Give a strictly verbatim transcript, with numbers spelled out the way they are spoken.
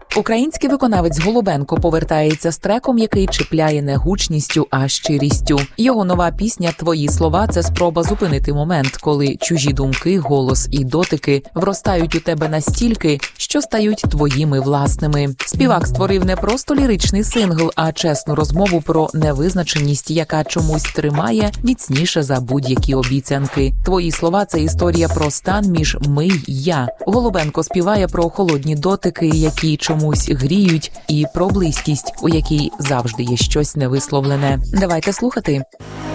Український виконавець Голубенко повертається з треком, який чіпляє не гучністю, а щирістю. Його нова пісня «Твої слова» – це спроба зупинити момент, коли чужі думки, голос і дотики вростають у тебе настільки, що стають твоїми власними. Співак створив не просто ліричний сингл, а чесну розмову про невизначеність, яка чомусь тримає міцніше за будь-які обіцянки. «Твої слова» – це історія про стан між «ми» й «я». Голубенко співає про холодні дотики, які чомусь гріють, і про близькість, у якій завжди є щось невисловлене. Давайте слухати.